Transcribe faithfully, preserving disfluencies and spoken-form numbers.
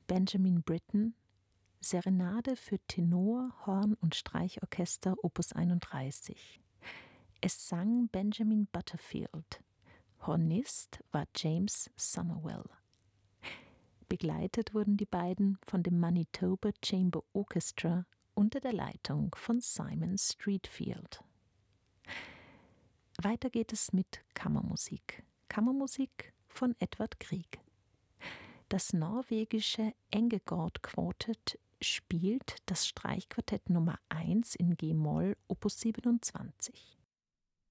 Benjamin Britten, Serenade für Tenor, Horn und Streichorchester Opus einunddreißig. Es sang Benjamin Butterfield. Hornist war James Somervell. Begleitet wurden die beiden von dem Manitoba Chamber Orchestra unter der Leitung von Simon Streatfeild. Weiter geht es mit Kammermusik. Kammermusik von Edvard Grieg. Das norwegische Engegård Quartet spielt das Streichquartett Nummer eins in G-Moll, Opus siebenundzwanzig.